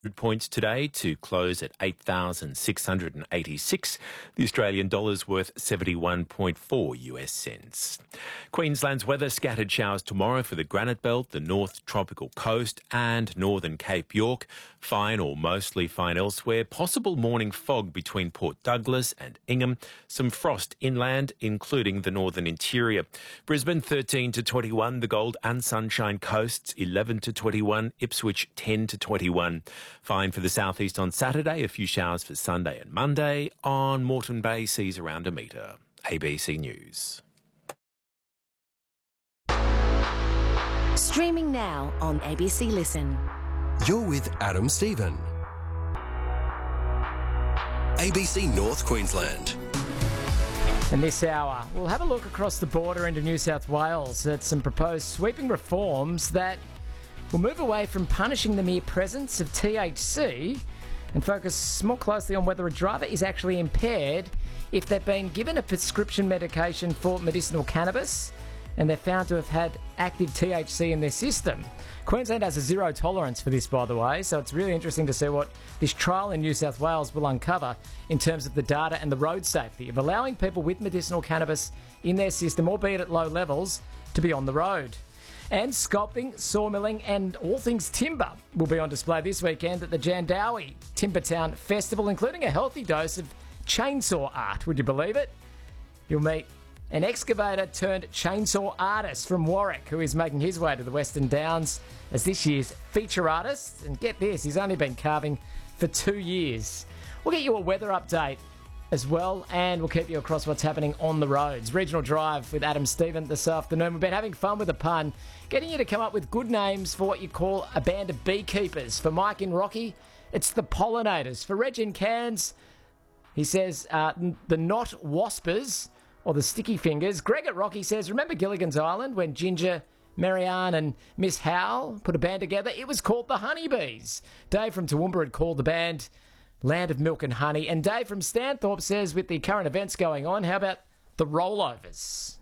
Points today to close at 8,686. The Australian dollar's worth 71.4 US cents. Queensland's weather: scattered showers tomorrow for the Granite Belt, the North Tropical Coast and northern Cape York. Fine or mostly fine elsewhere. Possible morning fog between Port Douglas and Ingham. Some frost inland, including the northern interior. Brisbane 13 to 21. The Gold and Sunshine Coasts 11 to 21. Ipswich 10 to 21. Fine for the southeast on Saturday, a few showers for Sunday and Monday. On Moreton Bay, seas around a metre. ABC News. Streaming now on ABC Listen. You're with Adam Stephen. ABC North Queensland. In this hour, we'll have a look across the border into New South Wales at some proposed sweeping reforms that will move away from punishing the mere presence of THC and focus more closely on whether a driver is actually impaired if they've been given a prescription medication for medicinal cannabis and they're found to have had active THC in their system. Queensland has a zero tolerance for this, by the way, so it's really interesting to see what this trial in New South Wales will uncover in terms of the data and the road safety of allowing people with medicinal cannabis in their system, albeit at low levels, to be on the road. And sculpting, sawmilling and all things timber will be on display this weekend at the Jandowae Timbertown Festival, including a healthy dose of chainsaw art. Would you believe it? You'll meet an excavator turned chainsaw artist from Warwick who is making his way to the Western Downs as this year's feature artist. And get this, he's only been carving for 2 years. We'll get you a weather update as well, and we'll keep you across what's happening on the roads. Regional Drive with Adam Stephen this afternoon. We've been having fun with a pun, getting you to come up with good names for what you call a band of beekeepers. For Mike in Rocky, it's the Pollinators. For Reg in Cairns, he says the Not Waspers, or the Sticky Fingers. Greg at Rocky says, remember Gilligan's Island when Ginger, Marianne and Miss Howell put a band together? It was called the Honeybees. Dave from Toowoomba had called the band Land of Milk and Honey. And Dave from Stanthorpe says, with the current events going on, how about the Rollovers?